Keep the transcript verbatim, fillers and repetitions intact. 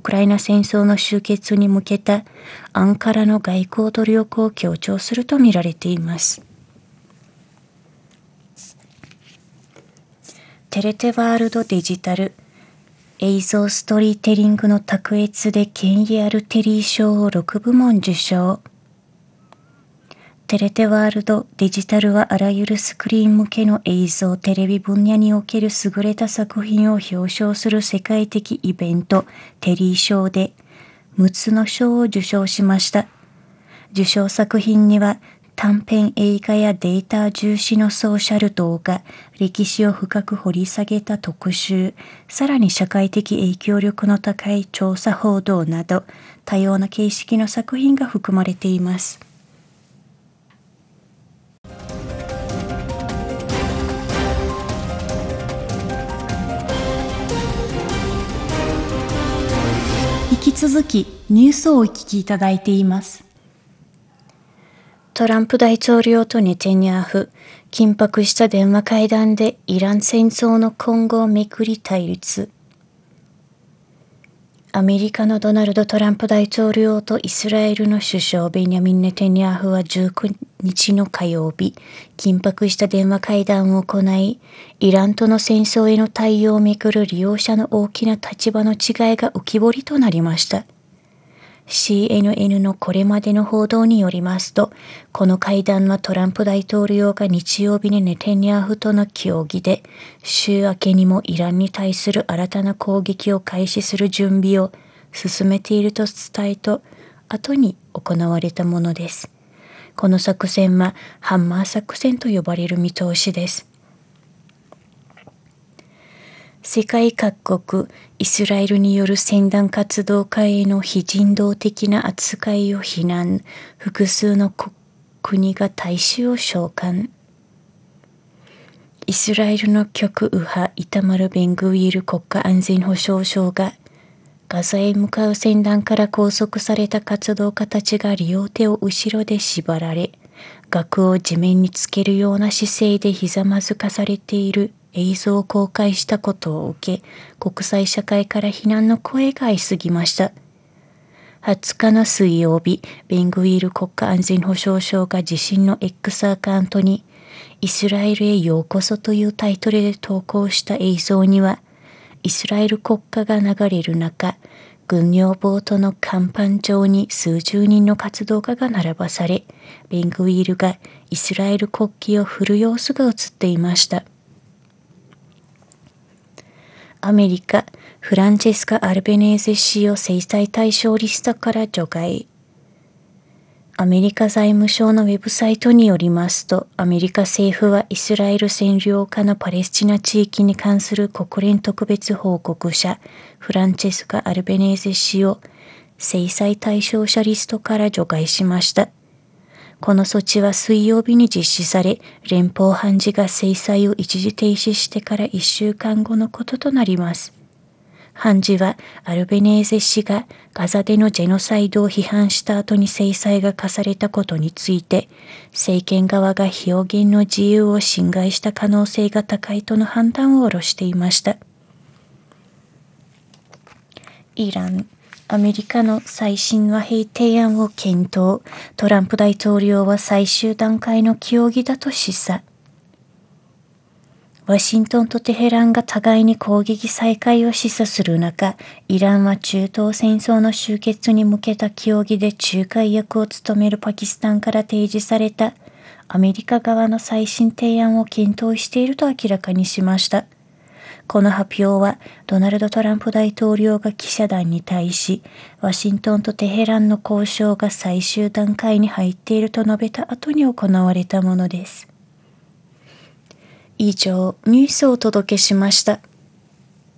クライナ戦争の終結に向けたアンカラの外交努力を強調するとみられています。テレテワールドデジタル映像ストーリーテリングの卓越で権威あるテリー賞をろくぶもん受賞。テレテワールドデジタルはあらゆるスクリーン向けの映像テレビ分野における優れた作品を表彰する世界的イベントテリー賞でむつの賞を受賞しました。受賞作品には短編映画やデータ重視のソーシャル動画、歴史を深く掘り下げた特集、さらに社会的影響力の高い調査報道など多様な形式の作品が含まれています。引き続きニュースをお聞きいただいています。トランプ大統領とネタニヤフ、緊迫した電話会談でイラン戦争の今後をめくり対立。アメリカのドナルド・トランプ大統領とイスラエルの首相ベニャミン・ネタニヤフはじゅうくにちの火曜日、緊迫した電話会談を行い、イランとの戦争への対応をめくる両者の大きな立場の違いが浮き彫りとなりました。シーエヌエヌ のこれまでの報道によりますと、この会談はトランプ大統領が日曜日にネタニヤフとの協議で、週明けにもイランに対する新たな攻撃を開始する準備を進めていると伝えた後に行われたものです。この作戦はハンマー作戦と呼ばれる見通しです。世界各国、イスラエルによる船団活動家への非人道的な扱いを非難、複数の国が大使を召喚。イスラエルの極右派イタマル・ベングウィル国家安全保障相が、ガザへ向かう船団から拘束された活動家たちが両手を後ろで縛られ、額を地面につけるような姿勢でひざまずかされている映像を公開したことを受け、国際社会から非難の声が相次ぎました。はつかの水曜日、ベングウィル国家安全保障相が自身の X アカウントに、イスラエルへようこそというタイトルで投稿した映像には、イスラエル国歌が流れる中、軍用ボートの甲板上に数十人の活動家が並ばされ、ベングウィルがイスラエル国旗を振る様子が映っていました。アメリカ、フランチェスカ・アルベネーゼ氏を制裁対象リストから除外。アメリカ財務省のウェブサイトによりますと、アメリカ政府はイスラエル占領下のパレスチナ地域に関する国連特別報告者、フランチェスカ・アルベネーゼ氏を制裁対象者リストから除外しました。この措置は水曜日に実施され、連邦判事が制裁を一時停止してからいっしゅうかんごのこととなります。判事はアルベネーゼ氏がガザでのジェノサイドを批判した後に制裁が課されたことについて、政権側が表現の自由を侵害した可能性が高いとの判断を下ろしていました。イラン、アメリカの最新和平提案を検討。トランプ大統領は最終段階の協議だと示唆。ワシントンとテヘランが互いに攻撃再開を示唆する中、イランは中東戦争の終結に向けた協議で仲介役を務めるパキスタンから提示されたアメリカ側の最新提案を検討していると明らかにしました。この発表はドナルド・トランプ大統領が記者団に対し、ワシントンとテヘランの交渉が最終段階に入っていると述べた後に行われたものです。以上、ニュースをお届けしました。